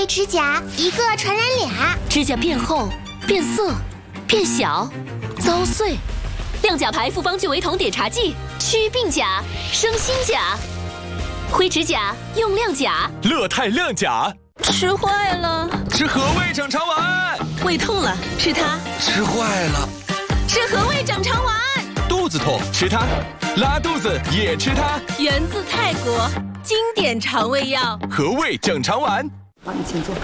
灰指甲，一个传染俩。 指甲变厚、变色、变小、遭碎。亮甲牌复方聚维酮碘茶剂，祛病甲，生新甲。灰指甲用亮甲， 乐泰亮甲。 吃坏了， 吃和味整肠丸。 胃痛了，吃它。 吃坏了， 吃和味整肠丸。 肚子痛，吃它。拉肚子也吃它。 源自泰国，经典肠胃药。 和味整肠丸。 你请坐。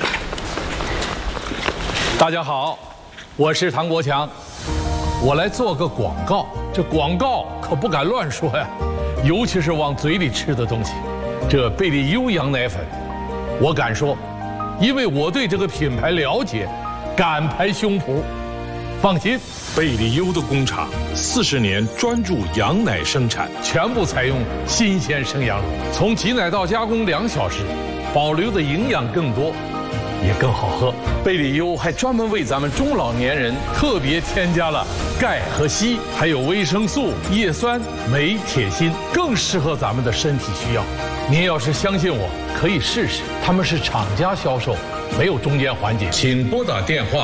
大家好，我是唐国强，我来做个广告。这广告可不敢乱说呀，尤其是往嘴里吃的东西。这贝利优羊奶粉，我敢说，因为我对这个品牌了解，敢拍胸脯。放心，贝利优的工厂40年专注羊奶生产，全部采用新鲜生羊乳，从挤奶到加工2小时，保留的营养更多，也更好喝。贝利优还专门为咱们中老年人特别添加了钙和硒，还有维生素、叶酸、镁、铁、锌，更适合咱们的身体需要。您要是相信我，可以试试。他们是厂家销售，没有中间环节。请拨打电话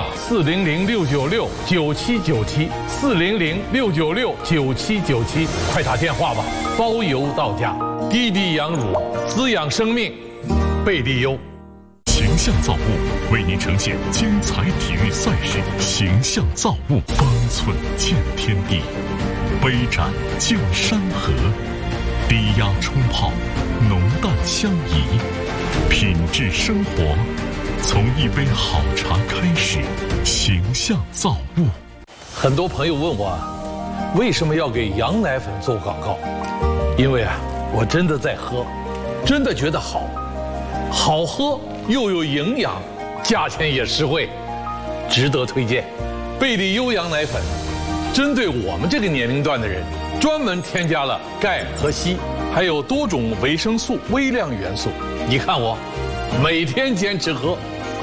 400-696-9797，400-696-9797，快打电话吧，包邮到家。滴滴羊乳，滋养生命，贝利优。 形象造物为您呈现精彩体育赛事，形象造物，方寸见天地，杯盏见山河，低压冲泡，浓淡相宜，品质生活，从一杯好茶开始。形象造物。 很多朋友问我，为什么要给羊奶粉做广告？因为我真的在喝，真的觉得好喝又有营养，价钱也实惠，值得推荐。贝利优羊奶粉针对我们这个年龄段的人，专门添加了钙和硒，还有多种维生素、微量元素。你看我每天坚持喝。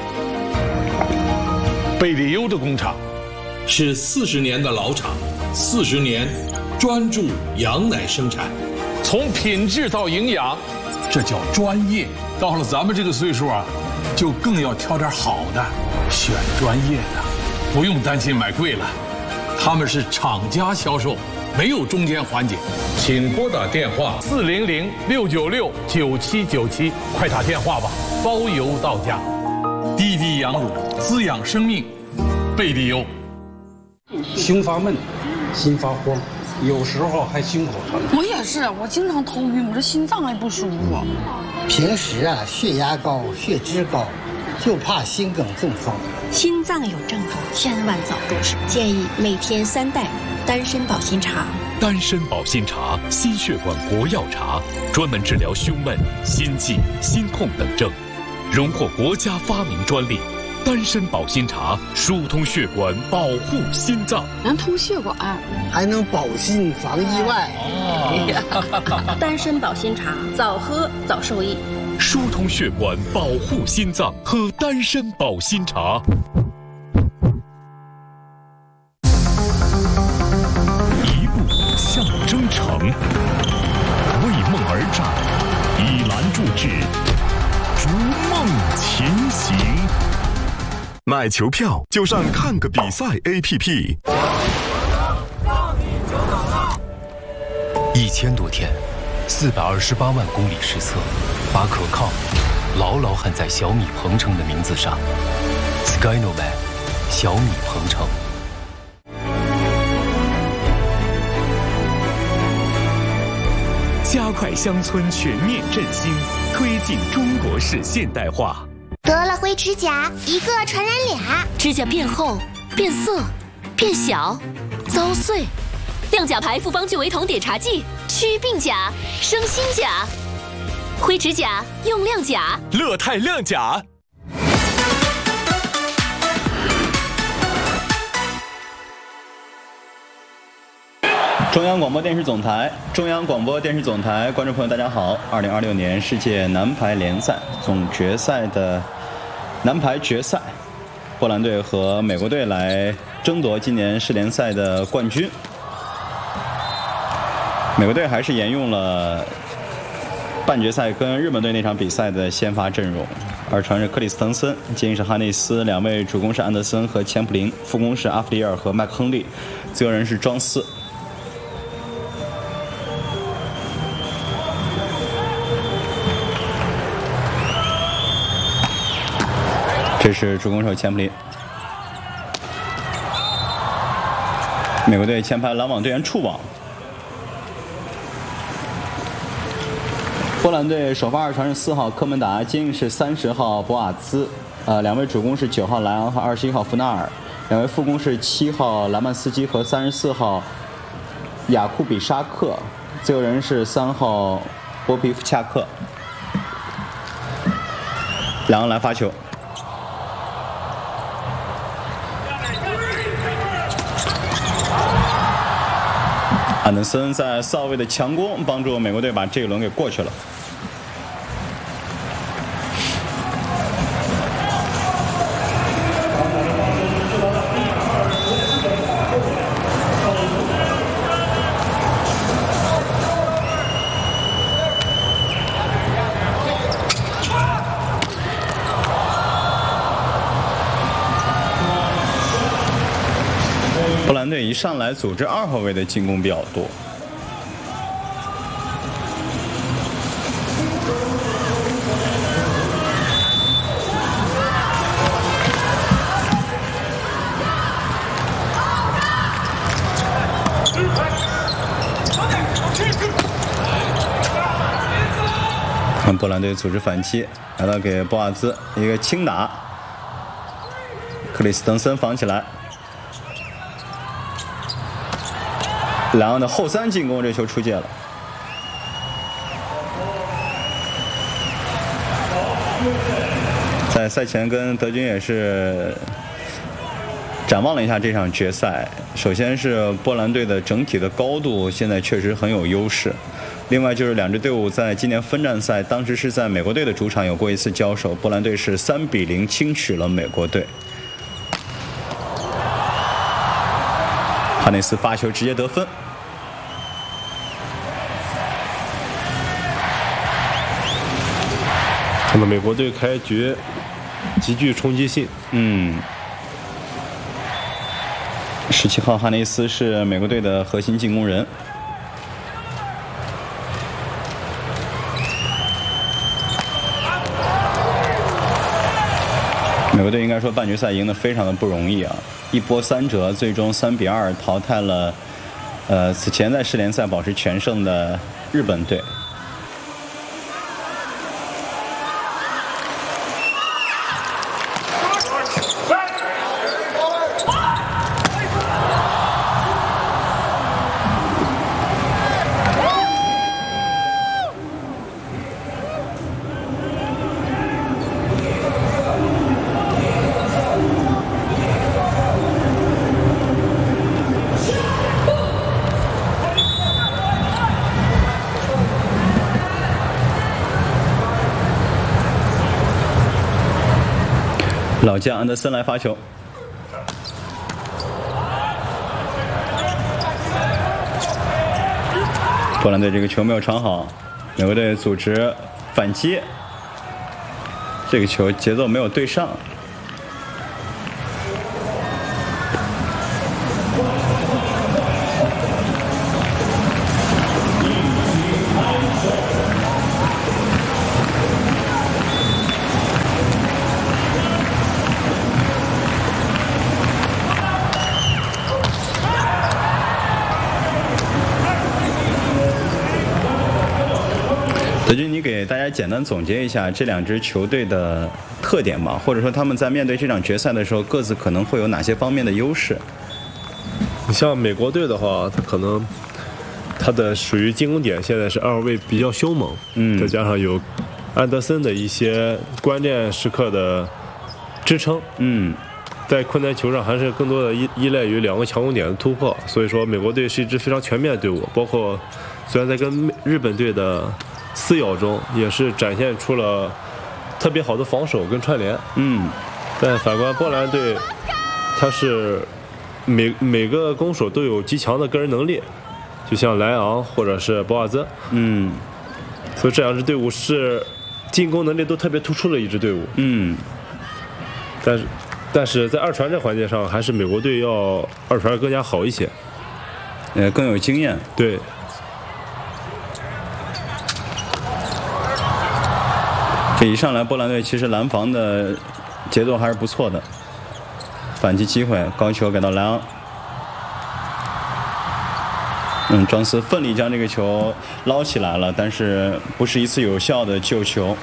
贝利优的工厂是40年的老厂，40年专注羊奶生产，从品质到营养，这叫专业。到了咱们这个岁数就更要挑点好的，选专业的，不用担心买贵了。他们是厂家销售，没有中间环节。请拨打电话400-696-9797，快打电话吧，包邮到家。滴滴羊乳，滋养生命，贝利优。 胸发闷，心发慌，有时候还心口疼。 我也是，我经常头晕，我这心脏也不舒服。 平时血压高、血脂高，就怕心梗中风。 心脏有症状，千万早重视。建议每天3袋丹参保心茶。 丹参保心茶，心血管国药茶，专门治疗胸闷、心悸、心痛等症，荣获国家发明专利。丹参保心茶疏通血管，保护心脏， 能通血管， 还能保心防意外。 丹参保心茶，早喝早受益。 疏通血管，保护心脏，喝丹参保心茶。一步向征程，为梦而战，以篮铸志，逐梦前行。 买球票就上看个比赛 APP。1000多天，428万公里实测，把可靠牢牢焊在小米鹏程的名字上。Skynoman， 小米鹏程。 加快乡村全面振兴，推进中国式现代化。 得了灰指甲，一个传染俩。 指甲变厚、变色、变小、遭碎。亮甲牌复方聚维酮碘茶剂，祛病甲，生新甲。灰指甲用亮甲， 乐泰亮甲。 中央广播电视总台，观众朋友大家好。2026年世界男排联赛总决赛的男排决赛，波兰队和美国队来争夺今年世联赛的冠军。美国队还是沿用了半决赛跟日本队那场比赛的先发阵容，二传是克里斯滕森，接应是哈内斯，两位主攻是安德森和钱普林，副攻是阿弗里尔和麦克亨利，自由人是庄斯。这是主攻手钱普林。美国队前排拦网队员触网。波兰队首发二传是4号科门达，接应是30号博瓦兹，两位主攻是9号莱昂和21号弗纳尔，两位副攻是7号兰曼斯基和34号雅库比沙克，自由人是3号波皮夫恰克。莱昂来发球。安德森在4号位的强攻帮助美国队把这一轮给过去了。波兰队一上来组织2号位的进攻比较多。看波兰队组织反击，来到给博瓦兹一个轻打，克里斯滕森防起来。莱昂的后3进攻，这球出界了。在赛前跟德军也是展望了一下这场决赛。首先是波兰队的整体的高度现在确实很有优势，另外就是两支队伍在今年分站赛当时是在美国队的主场有过一次交手，波兰队是3-0轻取了美国队。哈内斯发球直接得分。 看到美国队开局极具冲击性。 17号哈内斯是美国队的核心进攻人。美国队应该说半决赛赢得非常的不容易啊，一波3折，最终3-2淘汰了此前在世联赛保持全胜的日本队。老将安德森来发球，波兰队这个球没有传好，美国队组织反击，这个球节奏没有对上。德军，你给大家简单总结一下这两支球队的特点吧，或者说他们在面对这场决赛的时候，各自可能会有哪些方面的优势？ 你像美国队的话，他的属于进攻点现在是2号位比较凶猛，再加上有安德森的一些关键时刻的支撑，在困难球上还是更多的依赖于2个强攻点的突破，所以说美国队是一支非常全面的队伍，包括虽然在跟日本队的撕咬中也是展现出了特别好的防守跟串联，但反观波兰队，他是每个攻手都有极强的个人能力，就像莱昂或者是博瓦兹， 所以这两支队伍是进攻能力都特别突出的一支队伍。但是在二传这环节上，还是美国队要二传更加好一些， 更有经验。 对。 这一上来，波兰队其实拦防的节奏还是不错的。反击机会，高球给到莱昂。庄斯奋力将这个球捞起来了，但是不是一次有效的救球。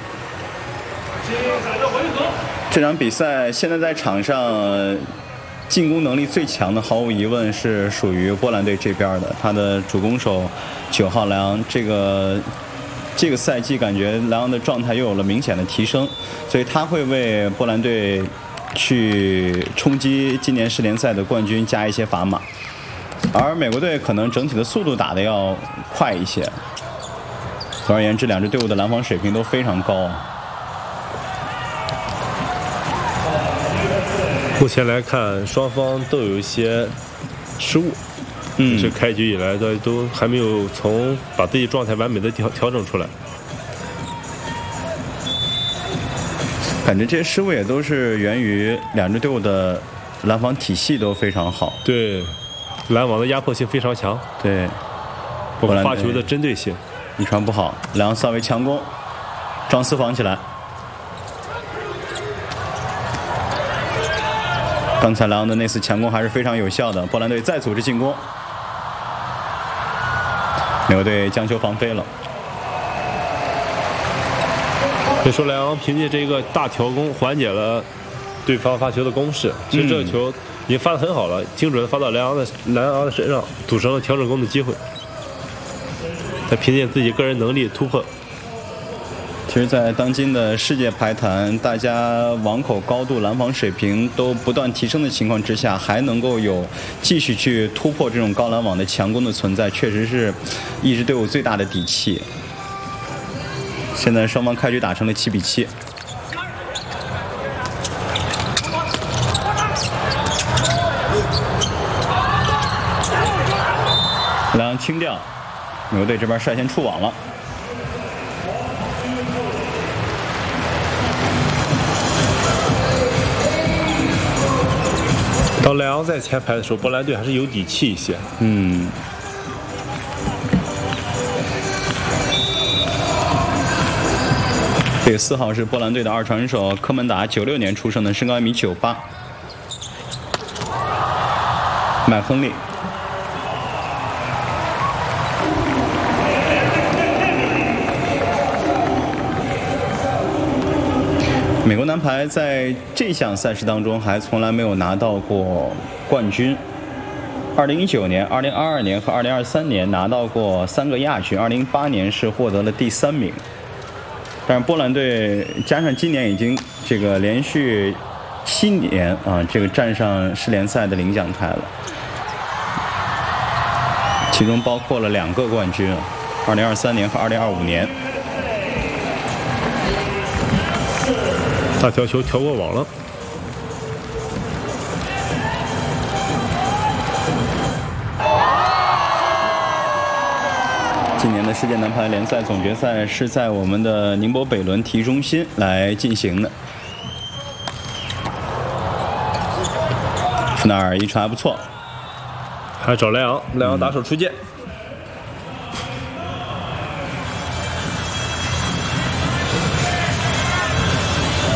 这场比赛现在在场上进攻能力最强的，毫无疑问是属于波兰队这边的。他的主攻手9号莱昂，这个赛季感觉莱昂的状态又有了明显的提升，所以他会为波兰队去冲击今年世联赛的冠军加一些砝码。而美国队可能整体的速度打得要快一些。总而言之，两支队伍的拦防水平都非常高。 目前来看，双方都有一些失误。这开局以来的都还没有把自己状态完美的调整出来。 感觉这些失误也都是源于两支队伍的拦防体系都非常好。 对，拦网的压迫性非常强。 对， 包括发球的针对性。 一传不好，莱昂稍微强攻，庄斯防起来。刚才莱昂的那次强攻还是非常有效的，波兰队再组织进攻。美国队将球防飞了。 所以说，莱昂凭借这个大调攻缓解了对方发球的攻势。其实这个球已经发得很好了，精准的发到莱昂的身上，组成了调整攻的机会。他凭借自己个人能力突破。 其实，在当今的世界排坛，大家网口高度、拦防水平都不断提升的情况之下，还能够有继续去突破这种高拦网的强攻的存在，确实是一支队伍最大的底气。现在双方开局打成了7比7。莱昂清掉，美国队这边率先触网了。 当莱昂在前排的时候，波兰队还是有底气一些。 这个4号是波兰队的二传手科门达，96年出生的，身高1.98米。麦亨利。美国男排在这项赛事当中还从来没有拿到过冠军。2019年、2022年和2023年拿到过3个亚军，2008年是获得了第3名。但是波兰队加上今年已经这个连续7年这个站上世联赛的领奖台了，其中包括了2个冠军，2023年和2025年。 大条球调过网了。 今年的世界男排联赛总决赛是在我们的宁波北仑体育中心来进行的。弗纳尔一传还不错， 还找莱昂打手出界。